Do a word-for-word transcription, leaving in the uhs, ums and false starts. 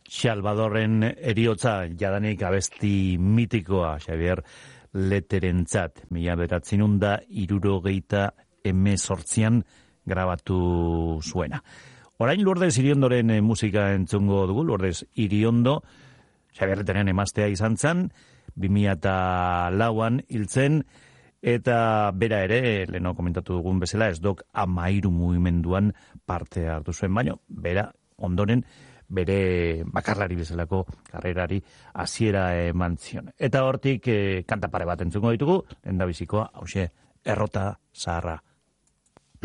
Salvadorren eriotza jadanik abesti mitikoa Xavier Leterentzat, mila bederatziehun eta hirurogeita hemezortzian grabatu zuena. Orain Lourdes Iriondoren musika entzungo dugu. Lourdes Iriondo, Xavier Leteren emaztea izan zen, bi mila lauan hiltzen, eta bera ere, leheno komentatu dugun bezala, ez dok amairu mugimenduan parte hartu zuen, baino, bera ondoren, bere bakarlari bezalako karrerari hasiera eman zion. Eta hortik eh, kanta pare bat entzungo ditugu, lehendabizikoa, hauxe, errota zaharra.